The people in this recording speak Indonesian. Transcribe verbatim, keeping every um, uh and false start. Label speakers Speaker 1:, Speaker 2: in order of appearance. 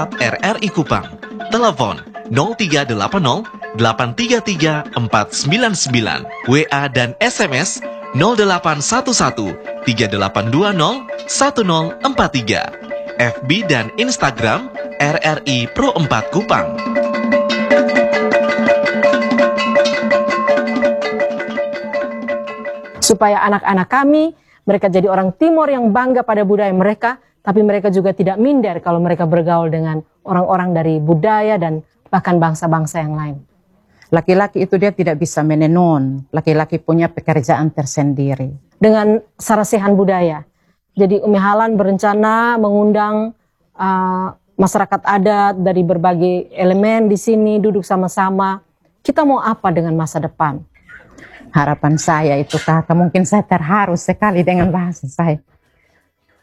Speaker 1: WhatsApp R R I Kupang. Telepon nol tiga delapan nol delapan tiga tiga empat sembilan sembilan. W A dan S M S nol delapan satu satu tiga delapan dua nol satu nol empat tiga. F B dan Instagram R R I Pro empat Kupang.
Speaker 2: Supaya anak-anak kami, mereka jadi orang Timor yang bangga pada budaya mereka, tapi mereka juga tidak minder kalau mereka bergaul dengan orang-orang dari budaya dan bahkan bangsa-bangsa yang lain.
Speaker 3: Laki-laki itu dia tidak bisa menenun, laki-laki punya pekerjaan tersendiri.
Speaker 2: Dengan sarasehan budaya. Jadi Umi Halan berencana mengundang uh, masyarakat adat dari berbagai elemen di sini, duduk sama-sama. Kita mau apa dengan masa depan?
Speaker 3: Harapan saya itu kakak, mungkin saya terharu sekali dengan bahasa saya.